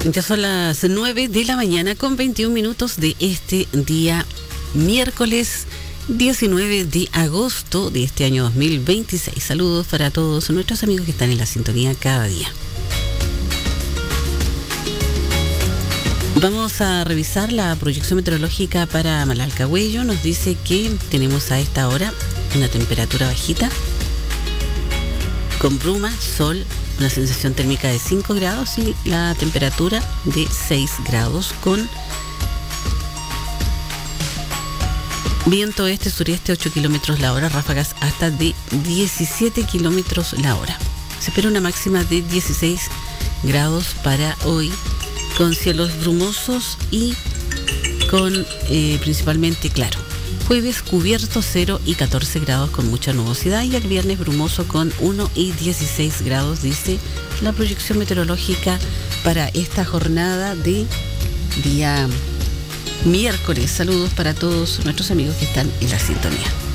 Ya son las 9 de la mañana con 21 minutos de este día miércoles 19 de agosto de este año 2026. Saludos para todos nuestros amigos que están en la sintonía cada día. Vamos a revisar la proyección meteorológica para Malalcahuello. Nos dice que tenemos a esta hora una temperatura bajita, con bruma, sol, una sensación térmica de 5 grados y la temperatura de 6 grados con viento este-sureste 8 kilómetros la hora, ráfagas hasta de 17 kilómetros la hora. Se espera una máxima de 16 grados para hoy, con cielos brumosos y con principalmente claro. Jueves cubierto 0 y 14 grados con mucha nubosidad, y el viernes brumoso con 1 y 16 grados, dice la proyección meteorológica para esta jornada de día miércoles. Saludos para todos nuestros amigos que están en la sintonía.